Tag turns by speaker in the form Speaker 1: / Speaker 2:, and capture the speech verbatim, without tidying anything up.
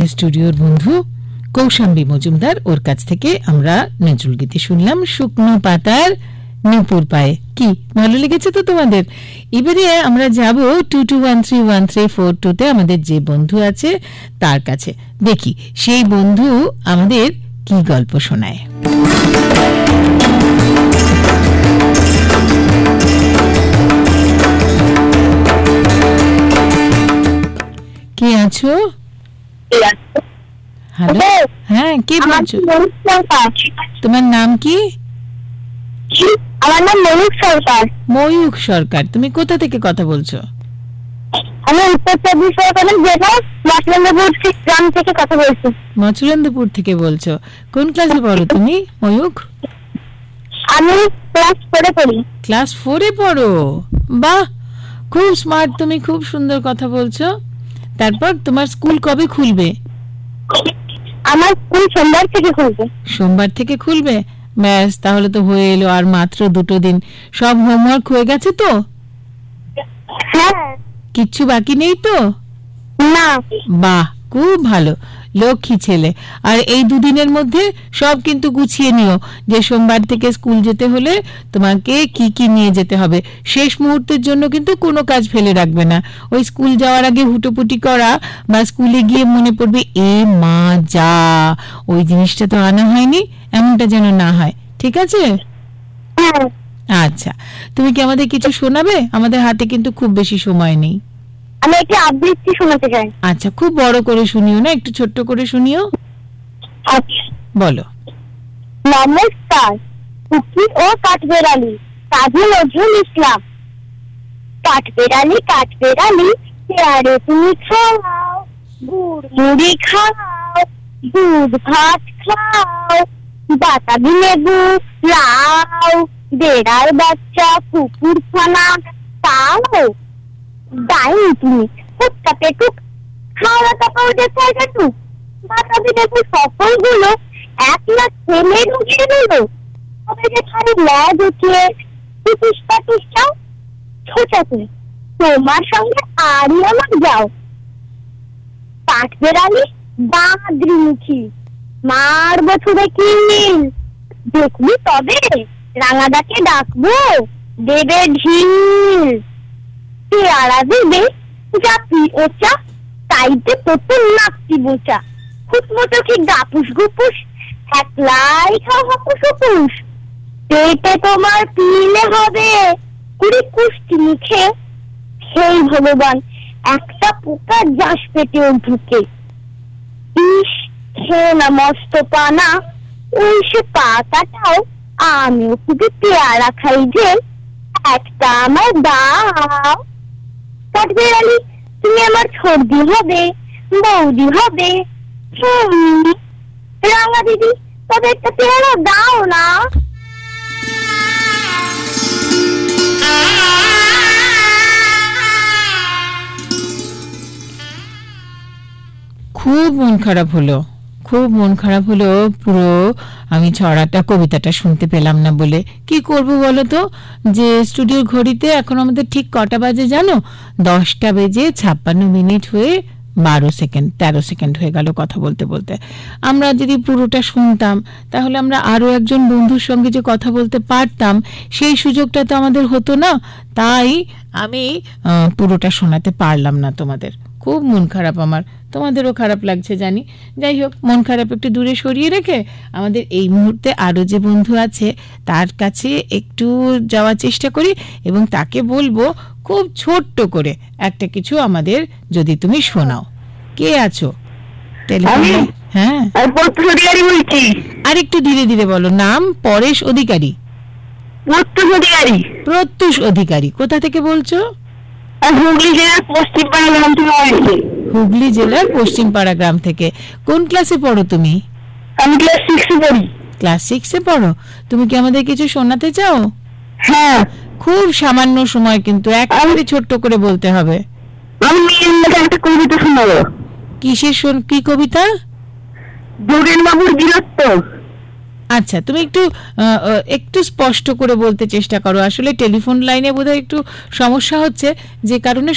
Speaker 1: আমাদের স্টুডিওর বন্ধু কৌশাম্বী মজুমদার, ওর কাছ থেকে আমরা নজরুল গীতি শুনলাম শুকনো পাতার নূপুর পায়ে। কি ভালো লেগেছে তো তোমাদের? এবারে আমরা যাব two two one three one three four two তে আমাদের যে বন্ধু আছে তার কাছে, দেখি সেই বন্ধু আমাদের কি গল্প শোনায়। কে আছো? হ্যালো, হ্যাঁ কে বলছো? তোমার নাম কি?
Speaker 2: আমার নাম ময়ূক সরকার।
Speaker 1: ময়ূক সরকার, তুমি কোথা থেকে কথা বলছো?
Speaker 2: আমি উত্তর চব্বিশ পরগনার জেলা মচুরেন্দ্রপুর গ্রাম থেকে কথা বলছি।
Speaker 1: মচুরেন্দ্রপুর থেকে বলছো। কোন ক্লাসে পড়ো তুমি ময়ূক?
Speaker 2: আমি ক্লাস ফোরে পড়ি।
Speaker 1: ক্লাস ফোরে পড়ো? বাহ, খুব স্মার্ট তুমি, খুব সুন্দর কথা বলছো। তারপর তোমার স্কুল কবে খুলবে?
Speaker 2: আমার স্কুল সোমবার থেকে খুলবে।
Speaker 1: সোমবার থেকে খুলবে? ব্যাস, তাহলে তো হয়ে এলো আর মাত্র দুটো দিন। সব হোমওয়ার্ক হয়ে গেছে তো?
Speaker 2: হ্যাঁ।
Speaker 1: কিচ্ছু বাকি নেই তো?
Speaker 2: না।
Speaker 1: বাহ, খুব ভালো, লক্ষ্মী ছেলে। আর এই দুদিনের মধ্যে সব কিন্তু গুছিয়ে নিও, যে সোমবার থেকে স্কুল যেতে হলে তোমাকে কি কি নিয়ে যেতে হবে। শেষ মুহূর্তের জন্য কিন্তু কোনো কাজ ফেলে রাখবে না। ওই স্কুল যাওয়ার আগে হুটোপুটি করা বা স্কুলে গিয়ে মনে পড়বে এ মা যা, ওই জিনিসটা তো আনা হয়নি, এমনটা যেন না হয়। ঠিক আছে? আচ্ছা, তুমি কি আমাদের কিছু শোনাবে? আমাদের হাতে কিন্তু খুব বেশি সময় নেই।
Speaker 2: আমি একটি আবৃত্তি শোনাতে চাই।
Speaker 1: আচ্ছা, খুব বড় করে শুনিও না, একটু ছোট্ট করে শুনিও।
Speaker 2: আচ্ছা,
Speaker 1: বলো।
Speaker 2: নমস্কার, কুকি ও কাঠবেড়ালি, কাজী নজরুল ইসলাম। কাঠবেড়ালি কাঠবেড়ালি, পেয়ারে তুমি খাও, গুড় মুড়ি খাও, দুধ ভাত খাও, বাতাবি লেবু লাও, বেড়ার বাচ্চা কুকুর ছানা তাও, ডাইনি তুমি ফুটকা পেটুক, খাওয়া টাকা ওদের জায়গাটুক, বাতাবি লেবু সফলগুলো এক লাখ ছেলে ঢুকিয়ে দিল, তবে যে খালি ল্যাজ উঠিয়ে টুটিস পাটিস চাও, ছোটাতে তোমার সঙ্গে আরই আমার যাও। কাঠবেড়ালি বাঁদরিমুখী, মার বছরে কি দেখলি তবে, রাঙাদাকে ডাকবো দেবে ঢিল, পেয়ারা দেবে জাপি ওচা, তাইতে প্রথম নাকটি বোচা, খুটমতো কি গাপুস গুপুস, একলাই খাও হাপুস হুপুস, পেটে তোমার পিলে হবে কুড়ি কুষ্টি মুখে, সেই ভগবান একটা পোকা যাস পেটেও ঢুকে, ইস খেয়ে না মস্ত পানা, ওই সে পাতাটাও আমিও খুবই পেয়ারা খাই যে, একটা আমার দাও। কাঠবেড়ালি তুমি আমার সর্দি হবে, বৌদি হবে, রাঙা দিদি তবে একটা পেয়ারা দাও না।
Speaker 1: খুব মন খারাপ হলো, খুব মন খারাপ হলো পুরো আমি ছড়াটা কবিতাটা শুনতে পেলাম না বলে। কি করব বলো তো? যে স্টুডিওর ঘড়িতে এখন আমাদের ঠিক কটা বাজে জানো? দশটা বেজে ছাপ্পান্ন মিনিট হয়ে বারো সেকেন্ড তেরো সেকেন্ড হয়ে গেল কথা বলতে বলতে। আমরা যদি পুরোটা শুনতাম তাহলে আমরা আরো একজন বন্ধুর সঙ্গে যে কথা বলতে পারতাম, সেই সুযোগটা তো আমাদের হতো না। তাই আমি পুরোটা শোনাতে পারলাম না তোমাদের। খুব মন খারাপ আমার, তোমাদেরও খারাপ লাগছে জানি। যাই হোক, মন খারাপ একটু দূরে সরিয়ে রেখে আমাদের এই মুহূর্তে আরো যে বন্ধু আছে তার কাছে একটু যাওয়ার চেষ্টা করি এবং তাকে বলবো খুব ছোট্ট করে একটা কিছু আমাদের যদি তুমি শোনাও। কে আছো টেলিফোনে? হ্যাঁ,
Speaker 2: প্রত্যুষ অধিকারী বলছি।
Speaker 1: আর একটু ধীরে ধীরে বলো। নাম? পরেশ অধিকারী।
Speaker 2: প্রত্যুষ অধিকারী।
Speaker 1: প্রত্যুষ অধিকারী, কোথা থেকে বলছো?
Speaker 2: হুগলি জেলার পশ্চিমপাড়া গ্রাম থেকে।
Speaker 1: হুগলি জেলার পশ্চিমপাড়া গ্রাম থেকে। কোন ক্লাসে পড়ো তুমি?
Speaker 2: আমি ক্লাস সিক্সে পড়ি।
Speaker 1: ক্লাস সিক্সে পড়ো? তুমি কি আমাদের কিছু শোনাতে চাও?
Speaker 2: হ্যাঁ।
Speaker 1: খুব সামান্য সময়, কিন্তু একেবারে ছোট্ট করে বলতে হবে।
Speaker 2: আমি একটা কবিতা শোনাবো।
Speaker 1: কিসের? কি কবিতা?
Speaker 2: যোগেন বাবুর বীরত্ব।
Speaker 1: আচ্ছা, তুমি একটু একটু স্পষ্ট করে বলতে চেষ্টা করো। আসলে টেলিফোন লাইনে বোধহয় একটু সমস্যা হচ্ছে, যে কারণে